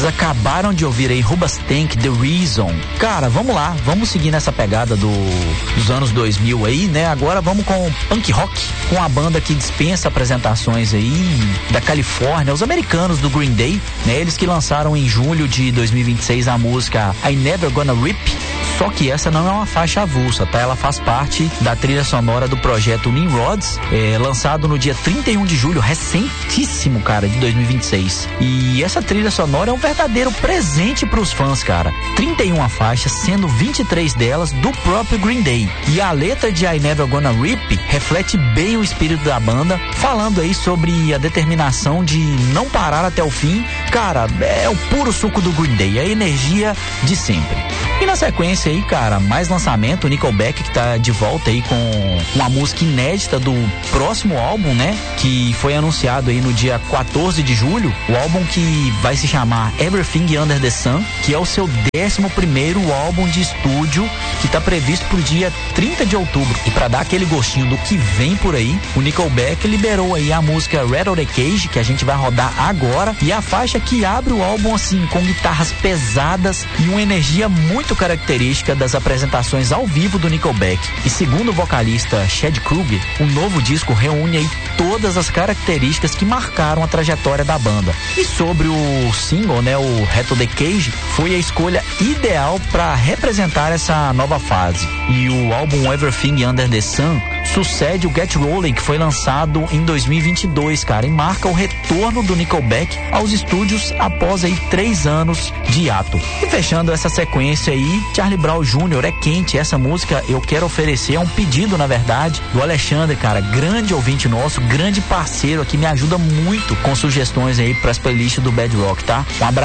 Vocês acabaram de ouvir aí Hoobastank, The Reason. Cara, vamos lá, vamos seguir nessa pegada dos anos 2000 aí, né? Agora vamos com punk rock, com a banda que dispensa apresentações aí da Califórnia, os americanos do Green Day, né? Eles que lançaram em julho de 2026 a música I Never Gonna Rip. Só que essa não é uma faixa avulsa, tá? Ela faz parte da trilha sonora do projeto Nimrods, lançado no dia 31 de julho, recentíssimo, cara, de 2026. E essa trilha sonora é um verdadeiro presente pros fãs, cara. 31 faixas, sendo 23 delas do próprio Green Day. E a letra de I Never Gonna Rip reflete bem o espírito da banda, falando aí sobre a determinação de não parar até o fim. Cara, é o puro suco do Green Day, a energia de sempre. E na sequência aí, cara, mais lançamento, o Nickelback que tá de volta aí com uma música inédita do próximo álbum, né? Que foi anunciado aí no dia 14 de julho, o álbum que vai se chamar Everything Under the Sun, que é o seu 11º álbum de estúdio, que tá previsto pro dia 30 de outubro. E pra dar aquele gostinho do que vem por aí, o Nickelback liberou aí a música Rattle the Cage, que a gente vai rodar agora, e a faixa que abre o álbum assim, com guitarras pesadas e uma energia muito característica das apresentações ao vivo do Nickelback. E segundo o vocalista Chad Kroeger, o novo disco reúne aí todas as características que marcaram a trajetória da banda. E sobre o single, né, o Rattle the Cage, foi a escolha ideal para representar essa nova fase. E o álbum Everything Under the Sun sucede o Get Rolling, que foi lançado em 2022, cara, e marca o retorno do Nickelback aos estúdios após aí 3 anos de hiato. E fechando essa sequência aí, Charlie Brown Jr. É Quente. Essa música eu quero oferecer, é um pedido, na verdade, do Alexandre, cara, grande ouvinte nosso, grande parceiro aqui, me ajuda muito com sugestões aí pras playlists do Bad Rock, tá? Um abraço